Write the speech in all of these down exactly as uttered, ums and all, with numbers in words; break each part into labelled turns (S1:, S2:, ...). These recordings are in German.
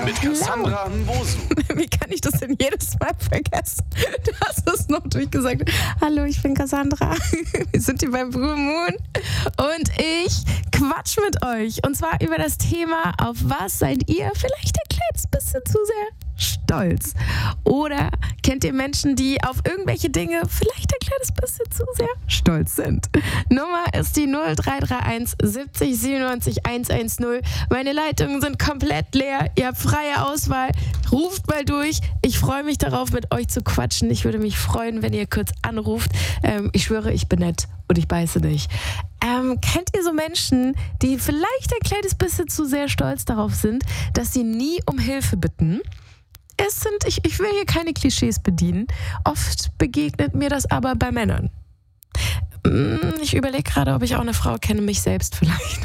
S1: mit Cassandra Nwosu.
S2: Wie kann ich das denn jedes Mal vergessen? Du hast es noch durchgesagt. Hallo, ich bin Cassandra. Wir sind hier beim Blue Moon und ich quatsch mit euch. Und zwar über das Thema, auf was seid ihr vielleicht ein kleines bisschen zu sehr stolz? Oder kennt ihr Menschen, die auf irgendwelche Dinge vielleicht ein kleines bisschen zu sehr stolz sind? Nummer ist die null drei drei eins siebzig siebenundneunzig hundertzehn. Meine Leitungen sind komplett leer. Ihr habt freie Auswahl. Ruft mal durch. Ich freue mich darauf, mit euch zu quatschen. Ich würde mich freuen, wenn ihr kurz anruft. Ähm, ich schwöre, ich bin nett und ich beiße nicht. Ähm, kennt ihr so Menschen, die vielleicht ein kleines bisschen zu sehr stolz darauf sind, dass sie nie um Hilfe bitten? Es sind, ich, ich will hier keine Klischees bedienen. Oft begegnet mir das aber bei Männern. Ich überlege gerade, ob ich auch eine Frau kenne, mich selbst vielleicht.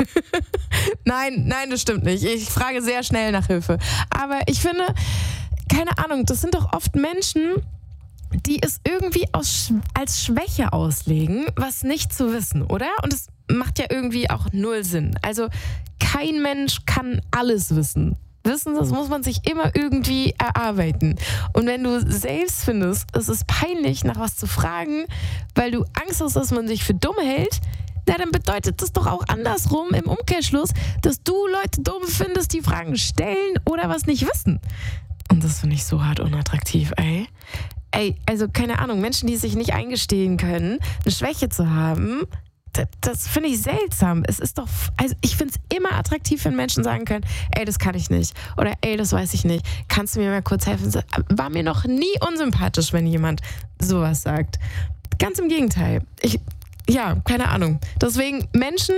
S2: Nein, nein, das stimmt nicht. Ich frage sehr schnell nach Hilfe. Aber ich finde, keine Ahnung, das sind doch oft Menschen, die es irgendwie aus, als Schwäche auslegen, was nicht zu wissen, oder? Und es macht ja irgendwie auch null Sinn. Also kein Mensch kann alles wissen. Wissen, das muss man sich immer irgendwie erarbeiten. Und wenn du selbst findest, es ist peinlich, nach was zu fragen, weil du Angst hast, dass man sich für dumm hält, na, dann bedeutet das doch auch andersrum im Umkehrschluss, dass du Leute dumm findest, die Fragen stellen oder was nicht wissen. Und das finde ich so hart unattraktiv, ey. Ey, also keine Ahnung, Menschen, die sich nicht eingestehen können, eine Schwäche zu haben, das, das finde ich seltsam. Es ist doch, also ich finde es immer attraktiv, wenn Menschen sagen können, ey, das kann ich nicht. Oder ey, das weiß ich nicht. Kannst du mir mal kurz helfen? War mir noch nie unsympathisch, wenn jemand sowas sagt. Ganz im Gegenteil. Ich, ja, keine Ahnung. Deswegen Menschen,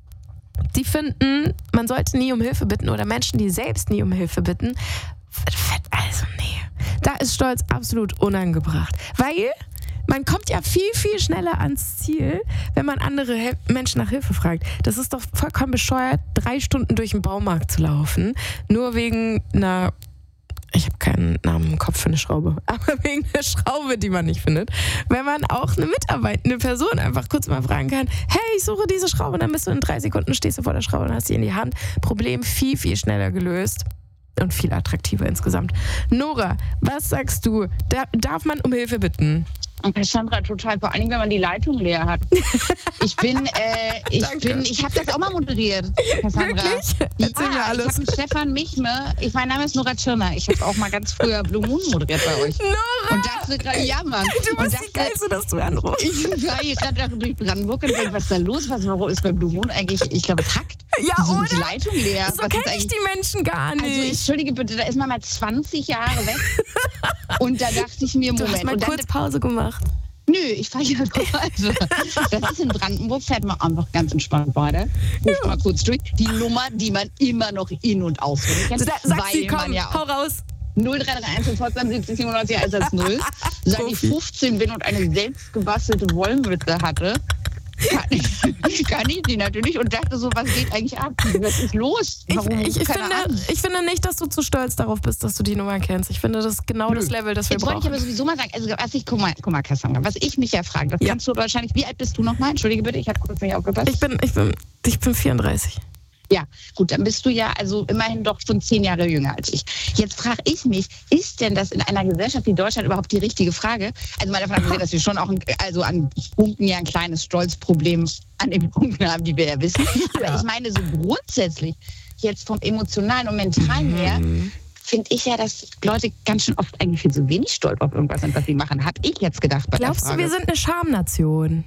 S2: die finden, man sollte nie um Hilfe bitten oder Menschen, die selbst nie um Hilfe bitten, also nee. Da ist Stolz absolut unangebracht. Weil man kommt ja viel, viel schneller ans Ziel, wenn man andere Hel- Menschen nach Hilfe fragt. Das ist doch vollkommen bescheuert, drei Stunden durch den Baumarkt zu laufen, nur wegen einer, ich habe keinen Namen im Kopf für eine Schraube, aber wegen einer Schraube, die man nicht findet. Wenn man auch eine mitarbeitende Person einfach kurz mal fragen kann, hey, ich suche diese Schraube, dann bist du in drei Sekunden, stehst du vor der Schraube und hast sie in die Hand. Problem viel, viel schneller gelöst. Und viel attraktiver insgesamt. Nora, was sagst du? Da, darf man um Hilfe bitten?
S3: Und Cassandra, total, vor allem, wenn man die Leitung leer hat. Ich bin, äh, ich
S2: Danke.
S3: bin, ich habe das auch mal moderiert, Cassandra.
S2: Wirklich? Erzähl
S3: Ja,
S2: mir alles.
S3: ich habe mit Stefan Michme, ich, mein Name ist Nora Tschirner, ich habe auch mal ganz früher Blue Moon moderiert bei euch.
S2: Nora!
S3: Und dachte gerade, ja Mann.
S2: Du
S3: und
S2: bist
S3: dachte,
S2: die Geilste, dass du anrufst.
S3: Ich war hier gerade durch Brandenburg und denke, was ist da los? Was warum ist bei Blue Moon eigentlich, ich glaube, es hackt.
S2: Ja,
S3: Wieso
S2: oder?
S3: ist die Leitung leer?
S2: So
S3: Was
S2: kenne
S3: ist
S2: ich
S3: eigentlich-
S2: die Menschen gar nicht.
S3: Also, entschuldige bitte, da ist man mal zwanzig Jahre weg. Und da dachte ich mir,
S2: du
S3: Moment.
S2: hast mal
S3: und dann,
S2: kurz Pause gemacht.
S3: Nö, ich fahre hier also, das ist in Brandenburg, fährt man einfach ganz entspannt weiter. Ruft mal kurz durch. Die Nummer, die man immer noch in- und auswendig kennt.
S2: Sa- Sag
S3: weil
S2: sie, komm,
S3: man ja
S2: hau
S3: auch
S2: raus.
S3: null drei drei eins siebzig siebenundneunzig hundertzehn. Seit ich fünfzehn bin und eine selbst gebastelte Wollmütze hatte, kann ich, kann ich die natürlich und dachte so, was geht eigentlich ab? Was ist los?
S2: Ich,
S3: Warum?
S2: ich, ich,
S3: Keine
S2: finde,
S3: Ahnung.
S2: ich finde nicht, dass du zu stolz darauf bist, dass du die Nummer kennst. Ich finde, das ist genau das Level, das wir
S3: Jetzt wollte ich
S2: brauchen.
S3: aber sowieso mal sagen, also was ich, guck mal, guck mal, Cassandra, was ich mich ja frage, das
S2: Ja.
S3: kannst du wahrscheinlich, wie alt bist du nochmal? Entschuldige bitte, ich habe kurz nicht aufgepasst.
S2: Ich bin, ich bin, ich bin vierunddreißig.
S3: Ja, gut, dann bist du ja also immerhin doch schon zehn Jahre jünger als ich. Jetzt frage ich mich, ist denn das in einer Gesellschaft wie Deutschland überhaupt die richtige Frage? Also mal davon abgesehen, dass wir schon auch ein, also an Punkten ja ein kleines Stolzproblem an den Punkten haben, die wir ja wissen. Aber ich meine so grundsätzlich, jetzt vom Emotionalen und Mentalen her, finde ich ja, dass Leute ganz schön oft eigentlich viel zu wenig stolz auf irgendwas sind, was sie machen. Habe ich jetzt gedacht bei
S2: Glaubst
S3: der
S2: du,
S3: Frage.
S2: wir sind eine Schamnation?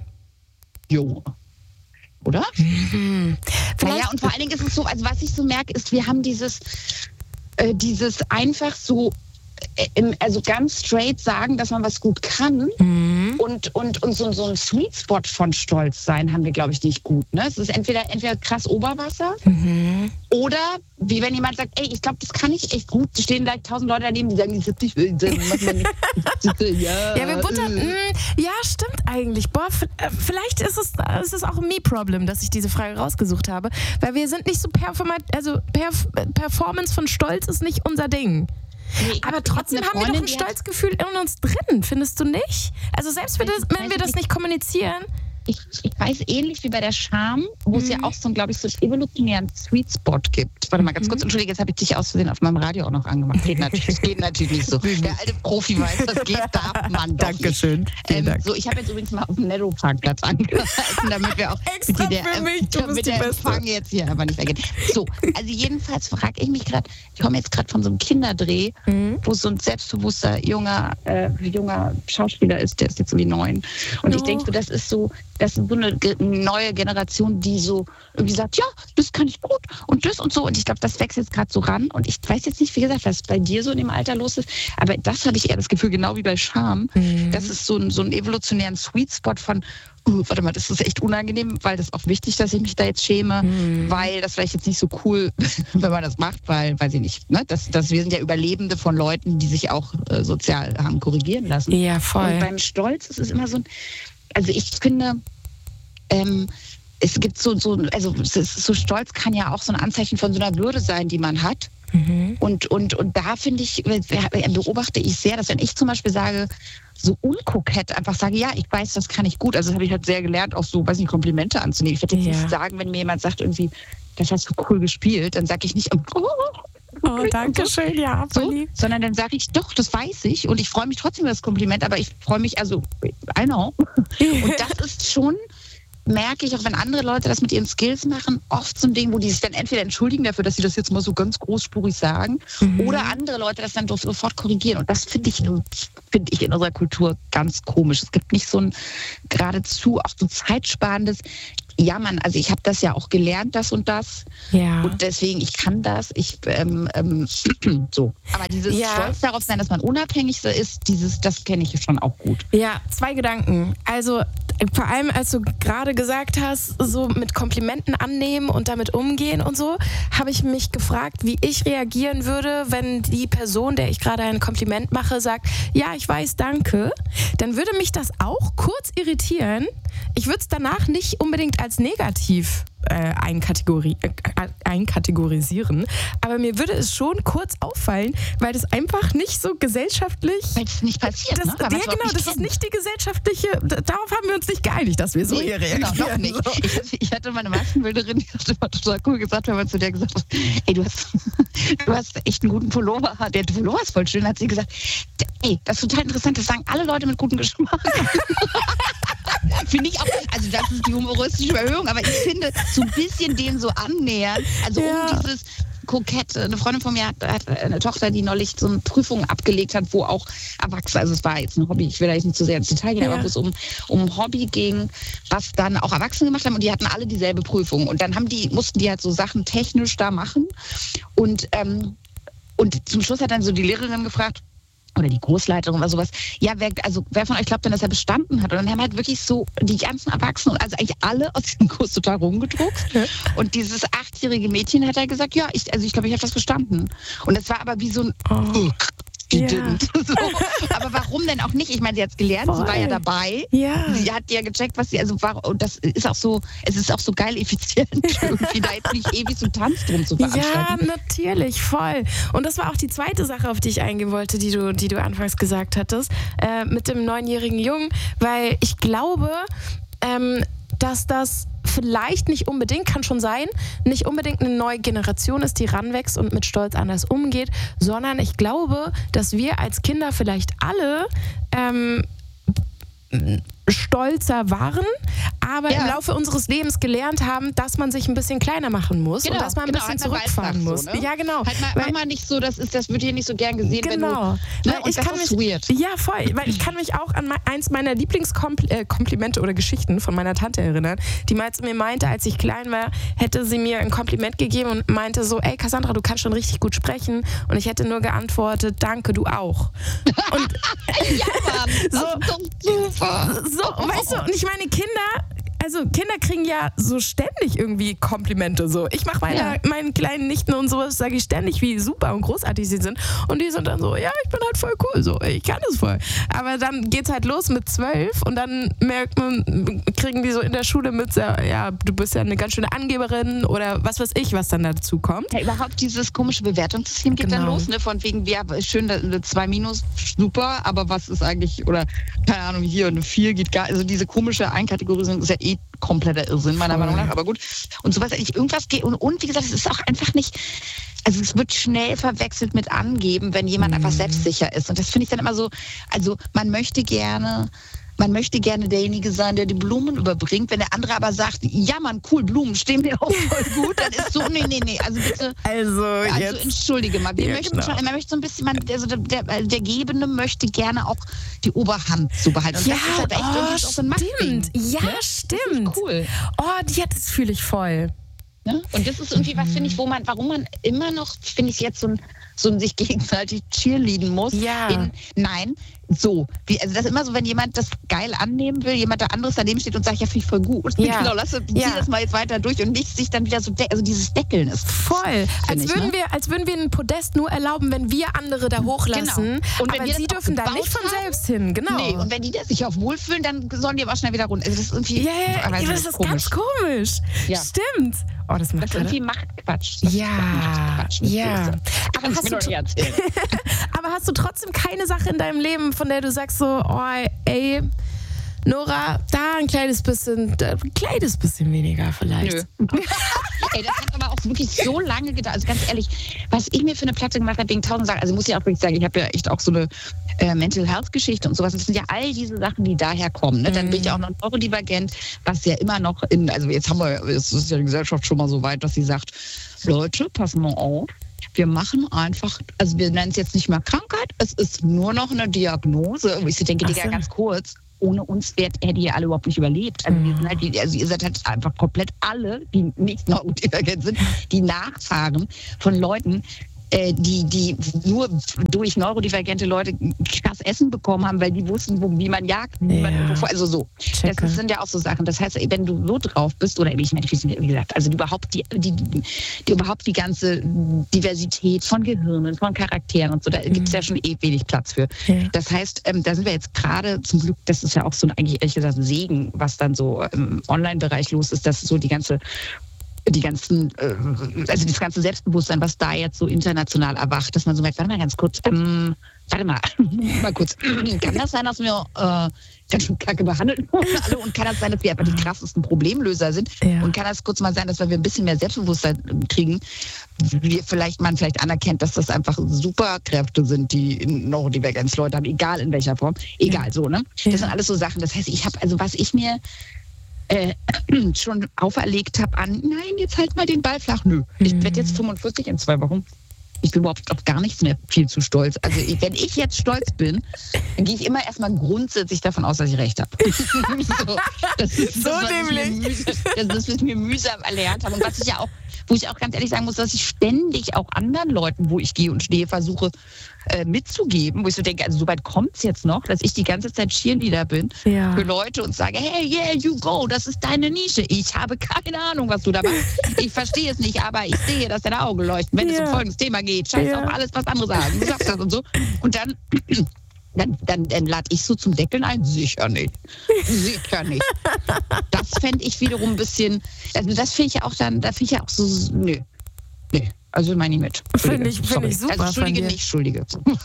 S3: Jo. Oder?
S2: Hm.
S3: Naja, und vor allen Dingen ist es so, also was ich so merke, ist, wir haben dieses, äh, dieses einfach so, äh, im, also ganz straight sagen, dass man was gut kann.
S2: Mhm.
S3: Und, und, und so, so ein Sweet Spot von Stolz sein haben wir, glaube ich, nicht gut. Ne? Es ist entweder, entweder krass Oberwasser
S2: Mhm.
S3: oder wie wenn jemand sagt, ey, ich glaube, das kann ich echt gut. Es stehen gleich tausend Leute daneben, die sagen, ich siebzig will, dann macht man nicht. ja,
S2: Ja, wir buttern.
S3: äh.
S2: Mh, ja, stimmt eigentlich. Boah, f- äh, vielleicht ist es, äh, ist es auch ein Me-Problem, dass ich diese Frage rausgesucht habe. Weil wir sind nicht so performat, also perf- Performance von Stolz ist nicht unser Ding.
S3: Nee, ich hab-
S2: Aber trotzdem
S3: ich hab
S2: haben
S3: eine
S2: wir doch ein
S3: Freundin, die hat-
S2: Stolzgefühl in uns drin, findest du nicht? Also selbst wenn, das, wenn wir das nicht kommunizieren,
S3: ich, ich weiß, ähnlich wie bei der Scham, wo es
S2: Mhm.
S3: ja auch so, glaube ich, so einen evolutionären Sweet Spot gibt. Warte mal ganz
S2: Mhm.
S3: kurz, entschuldige, jetzt habe ich dich aus Versehen auf meinem Radio auch noch angemacht. Geht natürlich, das geht natürlich nicht so. Der alte Profi weiß, das geht, darf man doch nicht.
S2: Dankeschön. Vielen
S3: Ähm,
S2: Dank.
S3: so, ich habe jetzt übrigens mal auf dem Netto-Parkplatz angehalten, damit wir auch
S2: Extra
S3: die- der,
S2: für mich, du
S3: damit
S2: bist die
S3: der
S2: Beste.
S3: Empfang jetzt hier aber nicht weggeht. So, also jedenfalls frage ich mich gerade, ich komme jetzt gerade von so einem Kinderdreh,
S2: Mhm.
S3: wo so ein selbstbewusster junger, äh, junger Schauspieler ist, der ist jetzt irgendwie neun. Und ich
S2: Oh.
S3: denke so, das ist so, das ist so eine ge- neue Generation, die so irgendwie sagt, ja, das kann ich gut und das und so. Und ich glaube, das wächst jetzt gerade so ran. Und ich weiß jetzt nicht, wie gesagt, was bei dir so in dem Alter los ist, aber das habe ich eher das Gefühl, genau wie bei Scham,
S2: Mhm.
S3: das ist so ein, so ein evolutionären Sweet Spot von, uh, warte mal, das ist echt unangenehm, weil das auch wichtig, dass ich mich da jetzt schäme,
S2: Mhm.
S3: weil das vielleicht jetzt nicht so cool, wenn man das macht, weil, weiß ich nicht, ne? das, das, wir sind ja Überlebende von Leuten, die sich auch äh, sozial haben korrigieren lassen.
S2: Ja,
S3: Und
S2: voll.
S3: beim Stolz ist es immer so ein, also ich finde, ähm, es gibt so, so, also es ist, so Stolz kann ja auch so ein Anzeichen von so einer Würde sein, die man hat.
S2: Mhm.
S3: Und, und, und da finde ich, beobachte ich sehr, dass wenn ich zum Beispiel sage, so unkokett einfach sage, ja, ich weiß, das kann ich gut. Also das habe ich halt sehr gelernt, auch so, weiß nicht, Komplimente anzunehmen. Ich werde jetzt
S2: Ja.
S3: nicht sagen, wenn mir jemand sagt irgendwie, das hast du cool gespielt, dann sage ich nicht, oh,
S2: Oh, danke schön, ja, voll
S3: so,
S2: lieb.
S3: sondern dann sage ich, doch, das weiß ich und ich freue mich trotzdem über das Kompliment, aber ich freue mich, also, I know. Und das ist schon, merke ich, auch wenn andere Leute das mit ihren Skills machen, oft so ein Ding, wo die sich dann entweder entschuldigen dafür, dass sie das jetzt mal so ganz großspurig sagen,
S2: Mhm.
S3: oder andere Leute das dann so- sofort korrigieren. Und das finde ich, finde ich in unserer Kultur ganz komisch. Es gibt nicht so ein geradezu auch so zeitsparendes, ja Mann, also ich habe das ja auch gelernt, das und das.
S2: Ja.
S3: Und deswegen, ich kann das, ich, ähm, ähm, so. Aber dieses
S2: Ja.
S3: Stolz darauf sein, dass man unabhängig ist, dieses, das kenne ich schon auch gut.
S2: Ja, zwei Gedanken. Also vor allem, als du gerade gesagt hast, so mit Komplimenten annehmen und damit umgehen und so, habe ich mich gefragt, wie ich reagieren würde, wenn die Person, der ich gerade ein Kompliment mache, sagt, ja, ich weiß, danke. Dann würde mich das auch kurz irritieren. Ich würde es danach nicht unbedingt als negativ äh, einkategori äh, einkategorisieren, aber mir würde es schon kurz auffallen, weil das einfach nicht so gesellschaftlich...
S3: Weil es nicht passiert,
S2: Das,
S3: ne? Weil
S2: ja,
S3: man's überhaupt
S2: genau, das ist
S3: kennt.
S2: nicht die gesellschaftliche, d- darauf haben wir uns nicht geeinigt, dass wir so
S3: Nee,
S2: hier
S3: genau,
S2: reagieren.
S3: noch nicht.
S2: So.
S3: Ich, hatte- ich hatte meine Maskenbilderin, die hat immer total cool gesagt, wenn man zu der gesagt hat, ey, du hast, du hast echt einen guten Pullover. Der Pullover ist voll schön, hat sie gesagt. Ey, das ist total interessant, das sagen alle Leute mit gutem Geschmack. Finde ich auch, also das ist die humoristische Erhöhung, aber ich finde, so ein bisschen dem so annähern, also
S2: Ja.
S3: um dieses Kokette. Eine Freundin von mir hat, hat eine Tochter, die neulich so eine Prüfung abgelegt hat, wo auch Erwachsene, also es war jetzt ein Hobby, ich will da jetzt nicht zu sehr ins Detail gehen,
S2: Ja.
S3: aber wo es um, um ein Hobby ging, was dann auch Erwachsene gemacht haben und die hatten alle dieselbe Prüfung. Und dann haben die, mussten die halt so Sachen technisch da machen. Und, ähm, und zum Schluss hat dann so die Lehrerin gefragt, oder die Großleiterin oder sowas, ja, wer, also wer von euch glaubt denn, dass er bestanden hat? Und dann haben halt wirklich so die ganzen Erwachsenen, also eigentlich alle aus diesem Kurs total rumgedruckt.
S2: Ja.
S3: Und dieses achtjährige Mädchen hat halt gesagt, ja, ich, also ich glaube, ich habe das bestanden. Und das war aber wie so ein
S2: Oh.
S3: die
S2: Ja.
S3: didn't. So. Aber warum denn auch nicht? Ich meine, sie hat es gelernt, sie
S2: Voll.
S3: war ja dabei.
S2: Ja.
S3: Sie hat ja gecheckt, was sie, also war, und das ist auch so, es ist auch so geil effizient, irgendwie da jetzt nicht ewig so einen Tanz drum zu
S2: Ja,
S3: veranstalten.
S2: natürlich, voll. Und das war auch die zweite Sache, auf die ich eingehen wollte, die du, die du anfangs gesagt hattest, äh, mit dem neunjährigen Jungen, weil ich glaube, ähm, dass das vielleicht nicht unbedingt, kann schon sein, nicht unbedingt eine neue Generation ist, die ranwächst und mit Stolz anders umgeht, sondern ich glaube, dass wir als Kinder vielleicht alle ähm, stolzer waren, aber
S3: Ja.
S2: im Laufe unseres Lebens gelernt haben, dass man sich ein bisschen kleiner machen muss und dass man ein
S3: genau,
S2: bisschen
S3: halt mal
S2: zurückfahren
S3: Walzach
S2: muss.
S3: so, ne?
S2: Ja, genau.
S3: Halt mal,
S2: Weil-
S3: mach mal nicht so, das, ist, das wird hier nicht so gern gesehen,
S2: Genau.
S3: wenn du... Ne?
S2: Weil
S3: Und
S2: ich
S3: das
S2: kann
S3: ist
S2: mich,
S3: weird.
S2: Ja, voll. Weil ich kann mich auch an me- eins meiner Lieblingskomplimente oder Geschichten von meiner Tante erinnern, die mal zu mir meinte, als ich klein war, hätte sie mir ein Kompliment gegeben und meinte so, ey Cassandra, du kannst schon richtig gut sprechen. Und ich hätte nur geantwortet, danke, du auch. Und
S3: Ja, Mann, das
S2: So-
S3: ist doch super.
S2: so, weißt du, und ich meine, Kinder also Kinder kriegen ja so ständig irgendwie Komplimente. So. Ich mache meine,
S3: Ja.
S2: meinen kleinen Nichten und sowas, sage ich ständig, wie super und großartig sie sind. Und die sind dann so, ja, ich bin halt voll cool, so, ich kann das voll. Aber dann geht's halt los mit zwölf und dann merkt man, kriegen die so in der Schule mit, ja, du bist ja eine ganz schöne Angeberin oder was weiß ich, was dann dazu kommt.
S3: Ja, überhaupt dieses komische Bewertungssystem geht dann
S2: Genau.
S3: los, ne? Von wegen, ja, schön, eine zwei minus, super, aber was ist eigentlich, oder keine Ahnung, hier eine vier geht gar, also diese komische Einkategorisierung ist ja eh kompletter Irrsinn, meiner
S2: Voll.
S3: Meinung nach, aber gut. Und sowas, eigentlich irgendwas geht, und, und wie gesagt, es ist auch einfach nicht, also es wird schnell verwechselt mit angeben, wenn jemand
S2: Mhm.
S3: einfach selbstsicher ist. Und das finde ich dann immer so, also man möchte gerne, man möchte gerne derjenige sein, der die Blumen überbringt. Wenn der andere aber sagt, ja Mann, cool, Blumen stehen mir auch voll gut, dann ist so, nee, nee, nee, also bitte,
S2: Also,
S3: also
S2: jetzt.
S3: entschuldige mal, wir
S2: Ja,
S3: möchten
S2: genau.
S3: schon, man möchte so ein bisschen, man, also der, der, der Gebende möchte gerne auch die Oberhand so behalten. Und
S2: Ja,
S3: das ist halt echt irgendwie auch so ein Machtding.
S2: stimmt. Ja,
S3: Ne?
S2: stimmt.
S3: Das ist cool.
S2: Oh, ja, das fühle ich voll.
S3: Ne? Und das ist irgendwie was, finde ich, wo man, warum man immer noch, finde ich, jetzt so ein, so ein sich gegenseitig cheerleaden muss.
S2: Ja.
S3: In, nein, so. Wie, also das ist immer so, wenn jemand das geil annehmen will, jemand da anderes daneben steht und sagt, ja, finde ich voll gut.
S2: Ja.
S3: Genau, lass zieh
S2: Ja.
S3: das mal jetzt weiter durch und nicht sich dann wieder so, de- also dieses Deckeln ist.
S2: Voll. Als
S3: ich,
S2: würden,
S3: ne?
S2: wir, als würden wir ein Podest nur erlauben, wenn wir andere da hochlassen.
S3: Genau. Und wenn
S2: Aber
S3: wir
S2: sie
S3: das auch
S2: dürfen da
S3: gebaut
S2: nicht von
S3: haben?
S2: selbst hin. Genau.
S3: Nee, und wenn die da sich auch wohlfühlen, dann sollen die aber auch schnell wieder runter. Also das ist irgendwie,
S2: ja, ja, ja,
S3: weiß
S2: das
S3: nicht,
S2: ist ganz komisch.
S3: Ja.
S2: Stimmt. Oh, das macht
S3: Das ist
S2: gerade-
S3: irgendwie Machtquatsch. Das ist
S2: Ja,
S3: Machtquatsch, nicht
S2: ja.
S3: böse.
S2: Aber
S3: Kannst
S2: hast,
S3: mir
S2: du,
S3: doch nicht erzählen.
S2: aber hast du trotzdem keine Sache in deinem Leben, von der du sagst so, oh, ey, Nora, da ein kleines bisschen, da ein kleines bisschen weniger vielleicht.
S3: Nö. Ey, das hat aber auch wirklich so lange gedauert. Also ganz ehrlich, was ich mir für eine Platte gemacht habe wegen tausend Sachen, also muss ich auch wirklich sagen, ich habe ja echt auch so eine äh, Mental Health Geschichte und sowas. Das sind ja all diese Sachen, die daher kommen. Ne? Dann bin ich ja auch noch neurodivergent, was ja immer noch in, also jetzt haben wir, jetzt ist ja die Gesellschaft schon mal so weit, dass sie sagt, Leute, passen mal auf. Wir machen einfach, also wir nennen es jetzt nicht mehr Krankheit, es ist nur noch eine Diagnose. Und ich denke,
S2: Ach
S3: Digga,
S2: so.
S3: ganz kurz, ohne uns wärt, hättet ihr alle überhaupt nicht überlebt. Also, wir sind halt die, also ihr seid halt einfach komplett alle, die nicht neurodivergent sind, die Nachfahren von Leuten, äh, die, die nur durch neurodivergente Leute krass Essen bekommen haben, weil die wussten, wo, wie man jagt. Wie man,
S2: Ja.
S3: wovor- also so.
S2: Checke.
S3: Das sind ja auch so Sachen. Das heißt, wenn du so drauf bist, oder ich meine, wie gesagt, also überhaupt die, die, die, die überhaupt die ganze Diversität von Gehirnen, von Charakteren und so, da gibt es ja schon eh wenig Platz für.
S2: Ja.
S3: Das heißt, ähm, da sind wir jetzt gerade zum Glück, das ist ja auch so ein, eigentlich ehrlich gesagt ein Segen, was dann so im Online-Bereich los ist, dass so die ganze die ganzen, äh, also das ganze Selbstbewusstsein, was da jetzt so international erwacht, dass man so merkt, warte mal ganz kurz, ähm, warte mal, mal kurz, kann das sein, dass wir äh, ganz schön kacke behandelt wurden alle und kann das sein, dass wir einfach die krassesten Problemlöser sind
S2: Ja.
S3: und kann das kurz mal sein, dass wenn wir ein bisschen mehr Selbstbewusstsein kriegen, wir vielleicht, man vielleicht anerkennt, dass das einfach Superkräfte sind, die Neurodivergenz-Leute haben, egal in welcher Form, egal
S2: Ja.
S3: so, ne?
S2: Ja.
S3: Das sind alles so Sachen, das heißt, ich habe, also was ich mir äh, schon auferlegt habe an, nein, jetzt halt mal den Ball flach. Nö, ich
S2: Mhm.
S3: werde jetzt fünfundvierzig in zwei Wochen. Ich bin überhaupt auf gar nichts mehr viel zu stolz. Also ich, wenn ich jetzt stolz bin, dann gehe ich immer erstmal grundsätzlich davon aus, dass ich recht habe. so, das ist
S2: So
S3: das, was ich mir
S2: nämlich.
S3: mühsam- Das ist, was ich mir mühsam erlernt habe. Und was ich ja auch, wo ich auch ganz ehrlich sagen muss, dass ich ständig auch anderen Leuten, wo ich gehe und stehe, versuche äh, mitzugeben, wo ich so denke, also so weit kommt es jetzt noch, dass ich die ganze Zeit Cheerleader bin
S2: Ja.
S3: für Leute und sage, hey, yeah, you go, das ist deine Nische. Ich habe keine Ahnung, was du da machst. Ich verstehe es nicht, aber ich sehe, dass deine Augen leuchten, wenn es
S2: Ja.
S3: um folgendes Thema geht. Scheiß
S2: Ja.
S3: auf alles, was andere sagen. Du sagst das und so. Und dann, dann, dann, dann lade ich so zum Deckeln ein. Sicher nicht. Sicher nicht. Das fände ich wiederum ein bisschen, also das finde ich ja auch dann, da finde ich ja auch so, nö. Nee, also meine ich mit.
S2: Finde ich-
S3: Entschuldige.
S2: finde ich super
S3: Also Entschuldige,
S2: von dir.
S3: nicht Schuldige.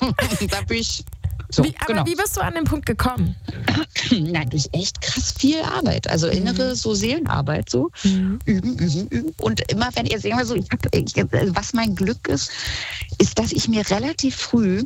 S3: da bin ich, so,
S2: Wie, aber
S3: genau.
S2: wie bist du an den Punkt gekommen?
S3: Nein, durch echt krass viel Arbeit. Also innere so Seelenarbeit so.
S2: Mhm.
S3: Üben, üben, üben. Und immer wenn ihr sagen wir so, ich hab, ich, was mein Glück ist, ist, dass ich mir relativ früh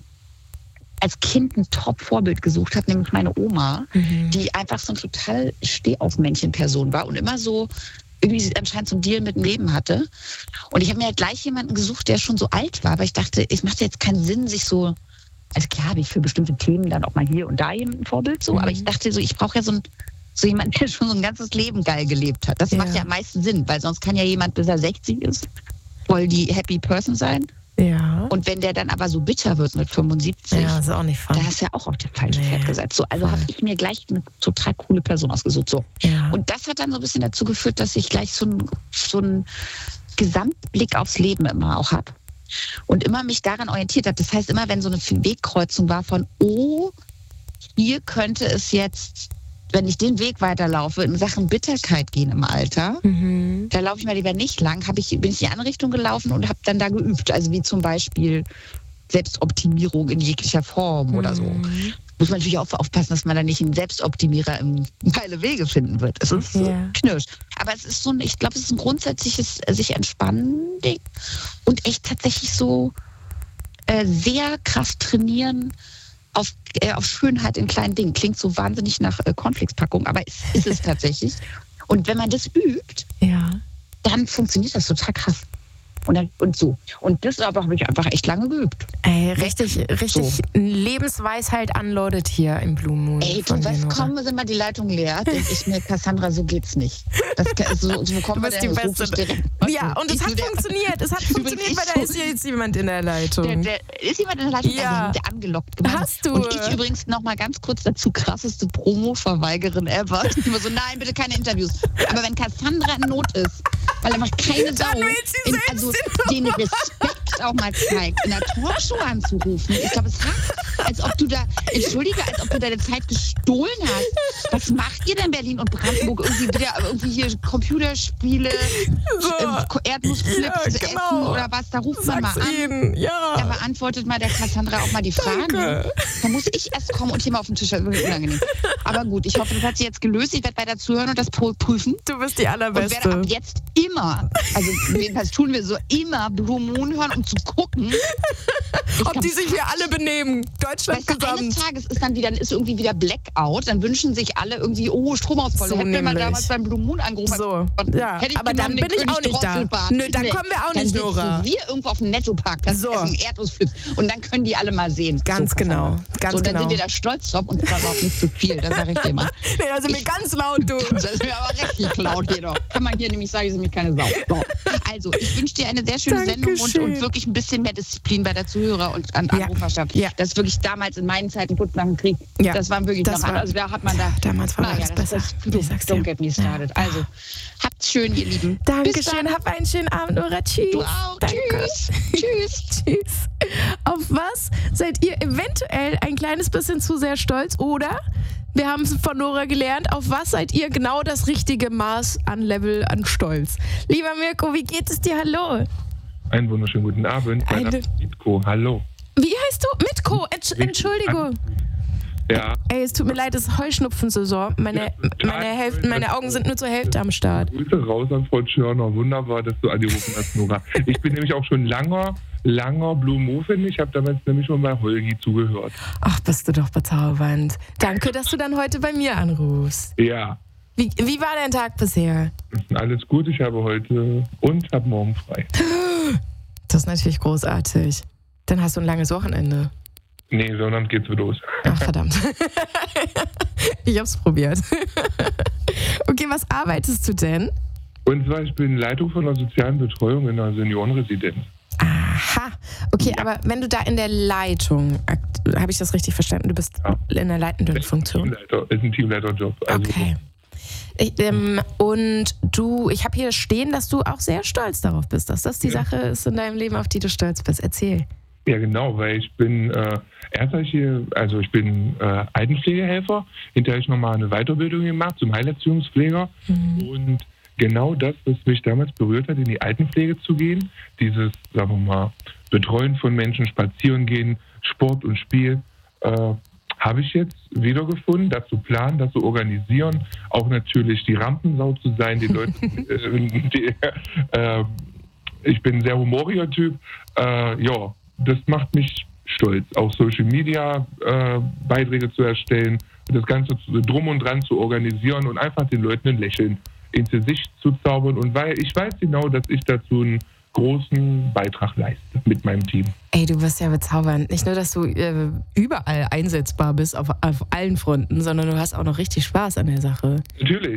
S3: als Kind ein Top-Vorbild gesucht habe, nämlich meine Oma,
S2: Mhm.
S3: die einfach so ein total Stehaufmännchen-Person war und immer so irgendwie anscheinend so ein Deal mit dem Leben hatte. Und ich habe mir halt gleich jemanden gesucht, der schon so alt war, aber ich dachte, es macht jetzt keinen Sinn, sich so, also klar habe ich für bestimmte Themen dann auch mal hier und da ein Vorbild so,
S2: Mhm.
S3: aber ich dachte so, ich brauche ja so ein so jemand, der schon so ein ganzes Leben geil gelebt hat. Das
S2: Ja.
S3: macht ja am meisten Sinn, weil sonst kann ja jemand, bis er sechzig ist, voll die happy person sein.
S2: Ja.
S3: Und wenn der dann aber so bitter wird mit fünfundsiebzig,
S2: Ja, ist auch nicht fun.
S3: da hast du ja auch auf der falschen
S2: Nee.
S3: Pferd gesetzt. So, also
S2: Voll.
S3: habe ich mir gleich eine total coole Person ausgesucht. So.
S2: Ja.
S3: Und das hat dann so ein bisschen dazu geführt, dass ich gleich so einen so einen Gesamtblick aufs Leben immer auch habe. Und immer mich daran orientiert habe. Das heißt, immer wenn so eine Wegkreuzung war von, oh, hier könnte es jetzt, wenn ich den Weg weiterlaufe, in Sachen Bitterkeit gehen im Alter,
S2: Mhm.
S3: da laufe ich mal lieber nicht lang, hab ich, bin ich in die andere Richtung gelaufen und habe dann da geübt. Also wie zum Beispiel Selbstoptimierung in jeglicher Form oder so.
S2: Mhm.
S3: Muss man natürlich auch aufpassen, dass man da nicht einen Selbstoptimierer im Weile Wege finden wird. Es ist
S2: Ja.
S3: knirsch. Aber es ist so ein, ich glaube, es ist ein grundsätzliches äh, sich entspannen Ding und echt tatsächlich so äh, sehr krass trainieren auf, äh, auf Schönheit in kleinen Dingen. Klingt so wahnsinnig nach äh, Cornflakes-Packung, aber ist, ist es tatsächlich. Und wenn man das übt,
S2: Ja.
S3: dann funktioniert das total krass. Und, dann, und so. Und das aber habe ich einfach echt lange geübt.
S2: Ey, richtig, richtig
S3: So.
S2: Lebensweisheit unloaded hier im Blue Moon.
S3: Ey,
S2: von
S3: du, was
S2: dir, Nora.
S3: kommen, sind mal die Leitung leer? Denke ich mir, Cassandra, so geht's nicht. Das, so, so kommen
S2: Du
S3: wir
S2: bist die
S3: denn?
S2: Beste.
S3: Ruf ich direkt-
S2: Ja, und es
S3: Ich
S2: hat
S3: so der-
S2: funktioniert. Es hat funktioniert,
S3: ich
S2: weil da
S3: so-
S2: ist jetzt jemand in der Leitung.
S3: Der, der, ist jemand in der Leitung?
S2: Ja.
S3: Also, der angelockt gemacht.
S2: Hast du.
S3: Und ich übrigens noch mal ganz kurz dazu, krasseste Promo-Verweigerin ever. Ich immer so, nein, bitte keine Interviews. Aber wenn Cassandra in Not ist, weil einfach keine Sau,
S2: Dann will sie
S3: in,
S2: selbst
S3: also
S2: in
S3: den Respekt auch mal zeigt, in der Talkshow anzurufen. Ich glaube, es hat, als ob du da, entschuldige, als ob du deine Zeit gestohlen hast. Was macht ihr denn in Berlin und Brandenburg? Irgendwie wieder, irgendwie hier Computerspiele,
S2: So.
S3: ähm, Erdnussflips
S2: Ja,
S3: essen
S2: genau.
S3: oder was? Da ruft man
S2: Sag's
S3: mal an.
S2: ihnen.
S3: Da
S2: Ja.
S3: beantwortet mal der Cassandra auch mal die Fragen.
S2: Danke.
S3: Da muss ich erst kommen und hier mal auf den Tisch. Das ist wirklich unangenehm. Aber gut, ich hoffe, das hat sich jetzt gelöst. Ich werde weiter zuhören und das pro- prüfen.
S2: Du bist die
S3: Und werde
S2: Allerbeste.
S3: ab jetzt immer, also jedenfalls tun wir so, immer Blue Moon hören, um zu gucken, ich
S2: Ob
S3: glaub,
S2: die sich hier alle benehmen. Deutschland
S3: weißt du, eines
S2: gesamt.
S3: Tages ist dann wieder, dann ist irgendwie wieder Blackout. Dann wünschen sich alle irgendwie, oh, Stromausfall.
S2: So
S3: Hätten wir mal
S2: nämlich.
S3: damals beim Blue Moon angerufen.
S2: So, ja,
S3: Hätte ich
S2: aber dann
S3: genommen,
S2: bin
S3: den
S2: ich auch
S3: König
S2: nicht da.
S3: Drosselbart.
S2: Nö, dann kommen wir auch nicht,
S3: dann
S2: Nora.
S3: sitzen wir irgendwo auf dem Nettopark, das
S2: So.
S3: essen Erdnussflips. Und dann können die alle mal sehen.
S2: Ganz
S3: so,
S2: genau, ganz
S3: so, und dann
S2: genau.
S3: sind wir da stolz drauf und zwar auch nicht zu viel, das sage ich dir mal.
S2: Nee, da sind wir ganz laut, du.
S3: Das ist mir aber richtig laut hier doch. Kann man hier nämlich sagen, ich sind mich keine Sau. So. Also, ich wünsche dir eine sehr schöne Sendung und,
S2: Dankeschön.
S3: und wirklich ein bisschen mehr Disziplin bei der Zuhörer und an
S2: Ja.
S3: Anruferschaft.
S2: Ja.
S3: Das ist wirklich damals in meinen Zeiten, kurz nach dem Krieg,
S2: Ja.
S3: das waren wirklich
S2: Das
S3: noch,
S2: war-
S3: also da hat man da,
S2: Damals war
S3: naja,
S2: alles
S3: das,
S2: besser.
S3: das,
S2: Ich sag's dir.
S3: don't get me started.
S2: Ja.
S3: Also, habt's schön, ihr Lieben. Bis
S2: Dankeschön,
S3: dann.
S2: hab einen schönen Abend, Nora. Tschüss.
S3: Du auch.
S2: Danke.
S3: Tschüss. Tschüss.
S2: Tschüss. Auf was seid ihr eventuell ein kleines bisschen zu sehr stolz? Oder, wir haben es von Nora gelernt, auf was seid ihr genau das richtige Maß an Level an Stolz? Lieber Mirko, wie geht es dir? Hallo.
S1: Einen wunderschönen guten Abend. Mein
S2: Eine-
S1: Name ist Mitko. Hallo.
S2: Wie heißt du? Mitko. Entsch Entschuldigung.
S1: Ja,
S2: Ey, es tut mir leid, es ist Heuschnupfensaison. Meine, meine, Hälfte, meine Augen sind nur zur Hälfte am Start.
S1: Grüße raus an Frau Tschörner. Wunderbar, dass du angerufen hast, Nora. Ich bin nämlich auch schon langer, langer Blue Moon. Ich habe damals nämlich schon bei Holgi zugehört.
S2: Ach, bist du doch bezaubernd. Danke, dass du dann heute bei mir anrufst.
S1: Ja,
S2: Wie, wie war dein Tag bisher?
S1: alles gut. Ich habe heute und habe morgen frei.
S2: Das ist natürlich großartig. Dann hast du ein langes Wochenende.
S1: Nee, sondern geht's wieder los.
S2: Ach, verdammt. Ich hab's probiert. Okay, was arbeitest du denn?
S1: Und zwar, ich bin Leitung von der sozialen Betreuung in einer Seniorenresidenz.
S2: Aha. Okay, aber wenn du da in der Leitung, habe ich das richtig verstanden? Du bist
S1: Ja.
S2: in der leitenden Funktion?
S1: Teamleiter, ist ein Teamleiterjob. Also
S2: Okay. Ich, ähm, und du, ich habe hier stehen, dass du auch sehr stolz darauf bist, dass das die
S1: Ja.
S2: Sache ist in deinem Leben, auf die du stolz bist. Erzähl.
S1: Ja, genau, weil ich bin äh, erst hab ich hier, also ich bin äh, Altenpflegehelfer, hinterher habe ich nochmal eine Weiterbildung gemacht zum Heilerziehungspfleger
S2: Mhm.
S1: und genau das, was mich damals berührt hat, in die Altenpflege zu gehen, dieses, sagen wir mal, Betreuen von Menschen, spazieren gehen, Sport und Spiel, äh, habe ich jetzt wiedergefunden, das zu planen, das zu organisieren, auch natürlich die Rampensau zu sein, die Leute, äh, die, äh, ich bin ein sehr humoriger Typ, äh, ja, das macht mich stolz, auch Social Media äh, Beiträge zu erstellen, das Ganze zu, drum und dran zu organisieren und einfach den Leuten ein Lächeln ins Gesicht zu zaubern. Und weil ich weiß genau, dass ich dazu einen großen Beitrag leiste mit meinem Team.
S2: Ey, du bist ja bezaubernd. Nicht nur, dass du äh, überall einsetzbar bist, auf, auf allen Fronten, sondern du hast auch noch richtig Spaß an der Sache.
S1: Natürlich.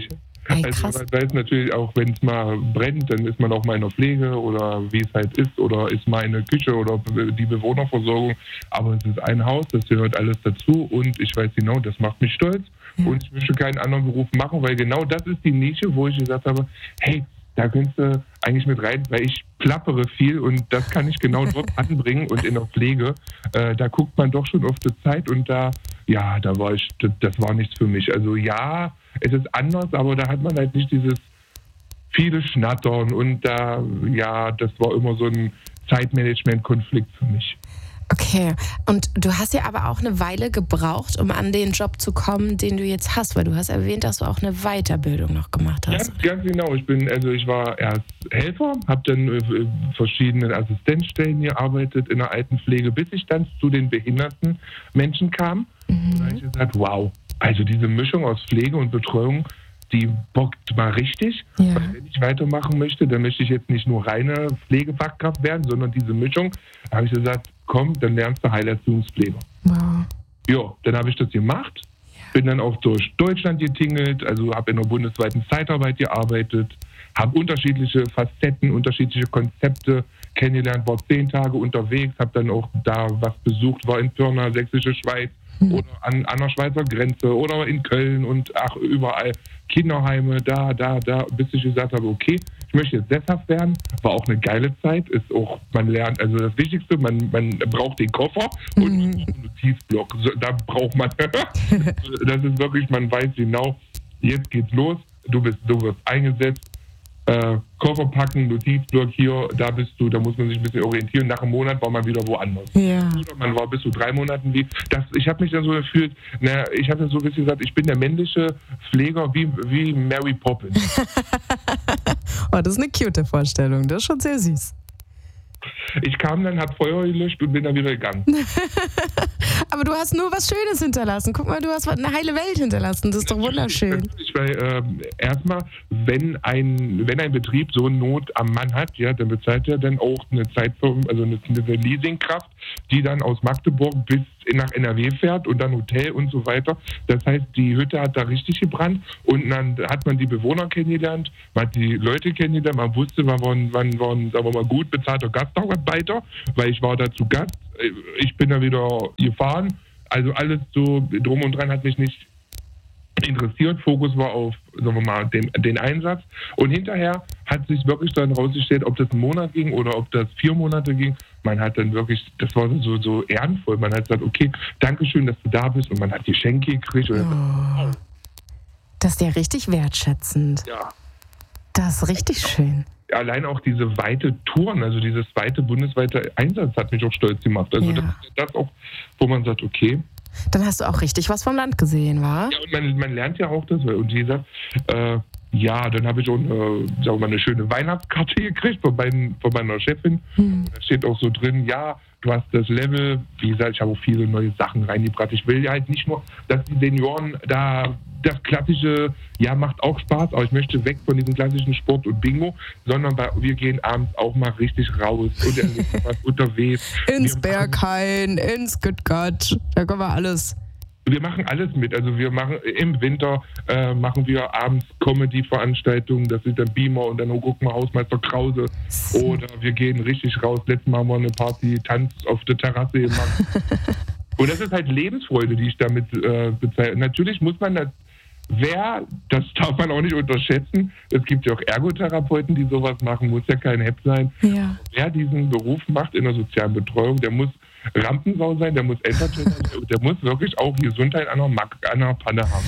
S2: Ey,
S1: Also
S2: krass.
S1: man weiß natürlich auch, wenn es mal brennt, dann ist man auch mal in der Pflege oder wie es halt ist oder ist mal in der Küche oder die Bewohnerversorgung. Aber es ist ein Haus, das gehört alles dazu und ich weiß genau, das macht mich stolz
S2: Ja.
S1: und ich möchte keinen anderen Beruf machen, weil genau das ist die Nische, wo ich gesagt habe, hey, da könntest du eigentlich mit rein, weil ich plappere viel und das kann ich genau dort anbringen und in der Pflege, äh, da guckt man doch schon auf die Zeit und da, ja, da war ich, das, das war nichts für mich. Also ja, es ist anders, aber da hat man halt nicht dieses viele Schnattern und da, ja, das war immer so ein Zeitmanagement-Konflikt für mich.
S2: Okay, und du hast ja aber auch eine Weile gebraucht, um an den Job zu kommen, den du jetzt hast, weil du hast erwähnt, dass du auch eine Weiterbildung noch gemacht hast.
S1: Ganz, ganz genau. Ich bin, also ich war erst Helfer, habe dann äh, verschiedenen Assistenzstellen gearbeitet in der Altenpflege, bis ich dann zu den behinderten Menschen kam.
S2: Mhm.
S1: Und da habe ich gesagt, wow, also diese Mischung aus Pflege und Betreuung, die bockt mal richtig.
S2: Ja.
S1: Und wenn ich weitermachen möchte, dann möchte ich jetzt nicht nur reine Pflegefachkraft werden, sondern diese Mischung. Da habe ich gesagt, komm, dann lernst du Heilerziehungspfleger.
S2: Wow.
S1: Ja, dann habe ich das gemacht. Bin dann auch durch Deutschland getingelt, also habe in der bundesweiten Zeitarbeit gearbeitet, habe unterschiedliche Facetten, unterschiedliche Konzepte kennengelernt, war zehn Tage unterwegs, habe dann auch da was besucht, war in Pirna, Sächsische Schweiz
S2: Hm.
S1: oder an, an der Schweizer Grenze oder in Köln und ach, überall Kinderheime, da, da, da, bis ich gesagt habe, okay, ich möchte jetzt sesshaft werden, war auch eine geile Zeit, ist auch, man lernt, also das Wichtigste, man, man braucht den Koffer und man braucht einen Notizblock, so, da braucht man, das ist wirklich, man weiß genau, jetzt geht's los, du bist, du wirst eingesetzt, äh, Koffer packen, Notizblock hier, da bist du, da muss man sich ein bisschen orientieren, nach einem Monat war man wieder woanders.
S2: Ja.
S1: Oder man war bis zu drei Monaten wie, das, ich habe mich dann so gefühlt, na, ich habe so ein bisschen gesagt, ich bin der männliche Pfleger wie, wie Mary Poppins.
S2: Oh, das ist eine cute Vorstellung. Das ist schon sehr süß.
S1: Ich kam dann, hab Feuer gelöscht und bin dann wieder gegangen.
S2: Aber du hast nur was Schönes hinterlassen. Guck mal, du hast eine heile Welt hinterlassen. Das ist doch wunderschön.
S1: Natürlich, weil ähm, erstmal, wenn ein, wenn ein Betrieb so eine Not am Mann hat, ja, dann bezahlt er dann auch eine Zeitfirma, also eine, eine Leasingkraft, die dann aus Magdeburg bis nach N R W fährt und dann Hotel und so weiter. Das heißt, die Hütte hat da richtig gebrannt und dann hat man die Bewohner kennengelernt, man hat die Leute kennengelernt, man wusste, man war, man war ein, sagen wir mal, gut bezahlter Gastarbeiter, weil ich war da zu Gast. Ich bin da wieder gefahren. Also alles so drum und dran hat mich nicht interessiert. Fokus war auf, sagen wir mal, den, den Einsatz. Und hinterher hat sich wirklich dann rausgestellt, ob das einen Monat ging oder ob das vier Monate ging. Man hat dann wirklich, das war so, so ehrenvoll. Man hat gesagt, okay, Dankeschön, dass du da bist. Und man hat Geschenke gekriegt. Und
S2: Oh. Das ist ja richtig wertschätzend.
S1: ja,
S2: Das ist richtig schön.
S1: allein auch diese weite Touren, also dieses weite bundesweite Einsatz hat mich auch stolz gemacht. Also
S2: Ja.
S1: das ist das auch, wo man sagt, okay.
S2: Dann hast du auch richtig was vom Land gesehen, wa?
S1: Ja, und man, man lernt ja auch das. Und wie gesagt, äh, ja, dann habe ich auch eine, sagen wir mal, eine schöne Weihnachtskarte gekriegt von, meinen, von meiner Chefin.
S2: Hm.
S1: Da steht auch so drin, ja, du hast das Level, wie gesagt, ich habe auch viele neue Sachen reingebracht. Ich will ja halt nicht nur, dass die Senioren da das klassische, ja, macht auch Spaß, aber ich möchte weg von diesem klassischen Sport und Bingo, sondern bei, wir gehen abends auch mal richtig raus und erleben was unterwegs.
S2: Ins
S1: Wir
S2: Berghain, ins Stuttgart, da können wir alles.
S1: Wir machen alles mit. Also wir machen im Winter äh, machen wir abends Comedy-Veranstaltungen. Das ist dann Beamer und dann gucken wir Hausmeister Krause. Oder wir gehen richtig raus. Letztes Mal haben wir eine Party Tanz auf der Terrasse gemacht. Und das ist halt Lebensfreude, die ich damit äh, bezeichne. Natürlich muss man das, wer, das darf man auch nicht unterschätzen. Es gibt ja auch Ergotherapeuten, die sowas machen. Muss ja kein Hepp sein.
S2: Ja.
S1: Wer diesen Beruf macht in der sozialen Betreuung, der muss Rampensau sein, der muss Entertainer sein, der muss wirklich auch Gesundheit an der, Mac- an der Panne haben.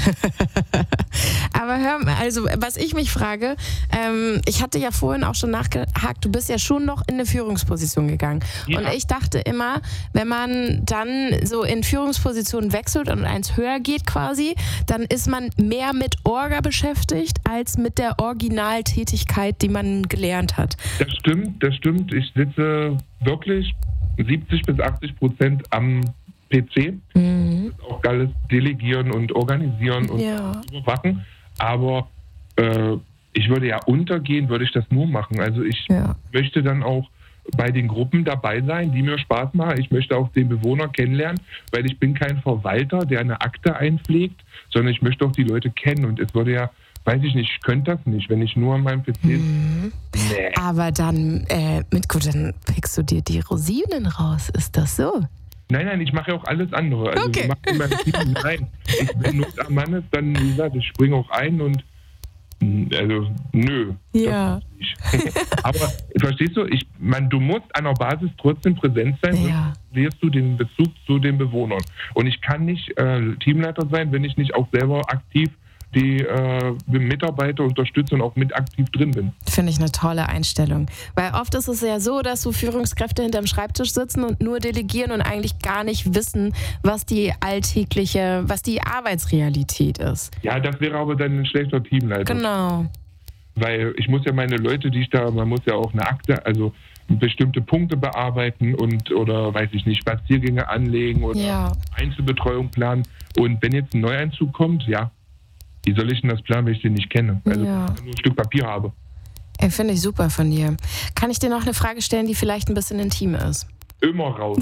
S2: Aber hör mal, also was ich mich frage, ähm, ich hatte ja vorhin auch schon nachgehakt, du bist ja schon noch in eine Führungsposition gegangen.
S1: Ja.
S2: Und ich dachte immer, wenn man dann so in Führungspositionen wechselt und eins höher geht quasi, dann ist man mehr mit Orga beschäftigt, als mit der Originaltätigkeit, die man gelernt hat.
S1: Das stimmt, das stimmt. Ich sitze wirklich siebzig bis achtzig Prozent am P C.
S2: Mhm.
S1: Das ist auch alles delegieren und organisieren und
S2: Ja.
S1: überwachen. Aber äh, ich würde ja untergehen, würde ich das nur machen. Also ich
S2: Ja.
S1: möchte dann auch bei den Gruppen dabei sein, die mir Spaß machen. Ich möchte auch den Bewohner kennenlernen, weil ich bin kein Verwalter, der eine Akte einpflegt, sondern ich möchte auch die Leute kennen. Und es würde ja weiß ich nicht, ich könnte das nicht, wenn ich nur an meinem P C...
S2: Mhm.
S1: Nee.
S2: Aber dann, äh, Mitko, dann pickst du dir die Rosinen raus. Ist das so?
S1: Nein, nein, ich mache ja auch alles andere. Also
S2: Okay.
S1: ich mache in meinem Team, nein, ich bin Not am Mann ist, dann, wie gesagt, ich springe auch ein und also, nö.
S2: Ja.
S1: Aber verstehst du, ich, man, du musst an der Basis trotzdem präsent sein,
S2: Ja.
S1: sonst verlierst du den Bezug zu den Bewohnern. Und ich kann nicht äh, Teamleiter sein, wenn ich nicht auch selber aktiv die äh, Mitarbeiter unterstütze und auch mit aktiv drin bin.
S2: Finde ich eine tolle Einstellung. Weil oft ist es ja so, dass so Führungskräfte hinterm Schreibtisch sitzen und nur delegieren und eigentlich gar nicht wissen, was die alltägliche, was die Arbeitsrealität ist.
S1: Ja, das wäre aber dann ein schlechter Teamleiter.
S2: Genau.
S1: Weil ich muss ja meine Leute, die ich da, man muss ja auch eine Akte, also bestimmte Punkte bearbeiten und oder weiß ich nicht, Spaziergänge anlegen oder
S2: Ja.
S1: Einzelbetreuung planen. Und wenn jetzt ein Neueinzug kommt, ja, wie soll ich denn das planen, wenn ich den nicht kenne? Also
S2: Ja.
S1: wenn ich nur ein Stück Papier habe.
S2: Ey, finde ich super von dir. Kann ich dir noch eine Frage stellen, die vielleicht ein bisschen intim ist?
S1: Immer raus.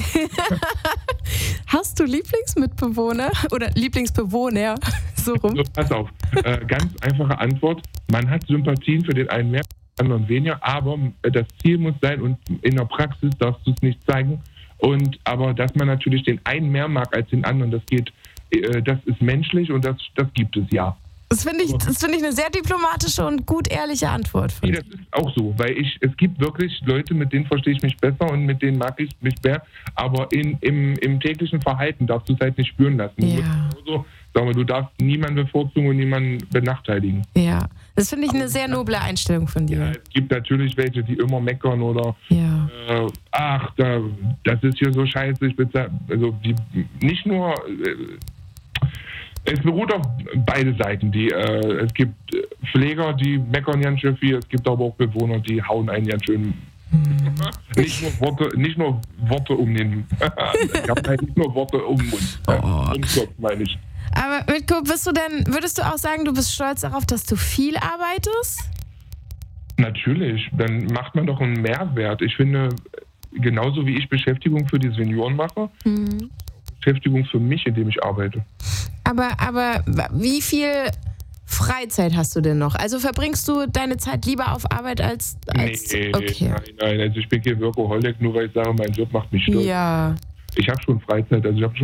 S2: Hast du Lieblingsmitbewohner oder Lieblingsbewohner? So rum.
S1: So, pass auf, äh, ganz einfache Antwort. Man hat Sympathien für den einen mehr, für den anderen weniger, aber äh, das Ziel muss sein und in der Praxis darfst du es nicht zeigen. Und aber dass man natürlich den einen mehr mag als den anderen, das geht, äh, das ist menschlich und das, das gibt es, ja.
S2: Das finde ich, das finde ich eine sehr diplomatische und gut ehrliche Antwort von
S1: Nee,
S2: dir.
S1: das ist auch so, weil ich, es gibt wirklich Leute, mit denen verstehe ich mich besser und mit denen mag ich mich mehr, aber in, im, im täglichen Verhalten darfst du es halt nicht spüren lassen. Du,
S2: Ja.
S1: musst genauso, sag mal, du darfst niemanden bevorzugen und niemanden benachteiligen.
S2: Ja, das finde ich eine sehr noble Einstellung von
S1: Ja,
S2: dir.
S1: es gibt natürlich welche, die immer meckern oder
S2: Ja.
S1: äh, ach, da, das ist hier so scheiße, ich bezahle, also die, nicht nur, äh, es beruht auf beide Seiten. Die, äh, es gibt Pfleger, die meckern ganz schön viel, es gibt aber auch Bewohner, die hauen einen ganz schön. nicht, nur Worte, nicht nur Worte um den. ich habe halt nicht nur Worte um den Mund.
S2: Oh.
S1: Um den Kopf, meine ich.
S2: Aber Mitko, bist du denn, würdest du auch sagen, du bist stolz darauf, dass du viel arbeitest?
S1: Natürlich, dann macht man doch einen Mehrwert. Ich finde, genauso wie ich Beschäftigung für die Senioren mache,
S2: Mhm.
S1: Beschäftigung für mich, indem ich arbeite.
S2: Aber, aber wie viel Freizeit hast du denn noch? Also verbringst du deine Zeit lieber auf Arbeit als... als
S1: Nee,
S2: okay.
S1: nein, nein, also ich bin kein Workaholic, nur weil ich sage, mein Job macht mich stolz.
S2: Ja.
S1: Ich habe schon Freizeit, also ich habe schon